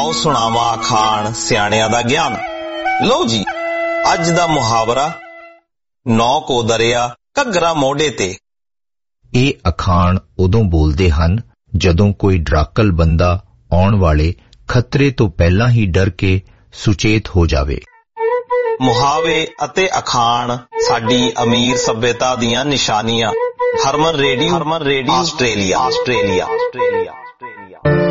आओ सुणावा अखाण सियाणिया दा ज्ञान। लो जी अज दा मुहावरा, नौ को दरिया घग्गरा मोढे ते। ਇਹ ਅਖਾਣ ਉਦੋਂ ਬੋਲਦੇ ਹਨ ਜਦੋਂ ਕੋਈ ਡਰਾਕਲ ਬੰਦਾ ਆਉਣ ਵਾਲੇ ਖਤਰੇ ਤੋਂ ਪਹਿਲਾਂ ਹੀ ਡਰ ਕੇ ਸੁਚੇਤ ਹੋ ਜਾਵੇ। ਮੁਹਾਵੇ ਅਤੇ ਅਖਾਣ ਸਾਡੀ ਅਮੀਰ ਸੱਭਿਅਤਾ ਦੀਆਂ ਨਿਸ਼ਾਨੀਆਂ। ਹਰਮਨ ਰੇਡੀਓ ਆਸਟ੍ਰੇਲੀਆ।